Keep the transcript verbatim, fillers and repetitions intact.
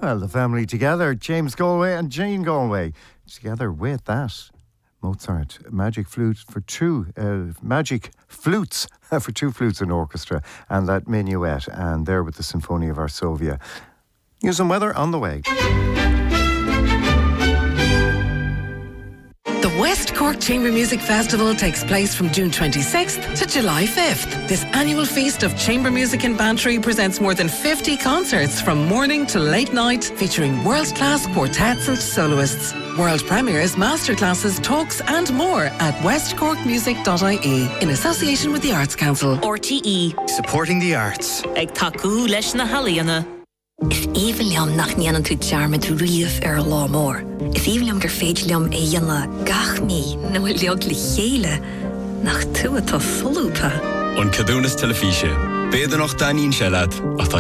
Well, the family together, James Galway and Jane Galway, together with that Mozart Magic Flute for two, uh, Magic Flutes for two flutes and orchestra, and that minuet, and there with the Symphony of Varsovia. News and weather on the way. The West Cork Chamber Music Festival takes place from June twenty-sixth to July fifth. This annual feast of chamber music and bantry presents more than fifty concerts from morning to late night, featuring world-class quartets and soloists. World premieres, masterclasses, talks and more at west cork music dot I E in association with the Arts Council. R T E. Supporting the arts. Ag taku leis na haliana. Is even liam nach nienan tu charme tu rief er la more. Is even liam ger feid liam e jana gach mi no liog li hele nach tu ta solupa. On Cadunas Telefische. Beden noch dein Inschelat.